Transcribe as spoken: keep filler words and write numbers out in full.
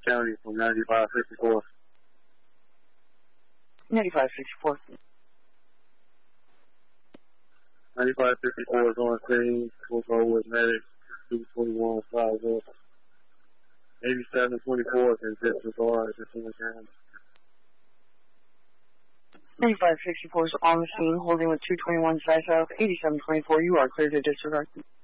County from ninety-five fifty-four. ninety-five sixty-four. ninety-five fifty-four is on scene. We'll go with medic two twenty-one five zero. eighty-seven twenty-four can disregard at the time. ninety-five sixty-four is on the scene, holding with two twenty-one South, eighty-seven twenty-four. You are clear to disregard.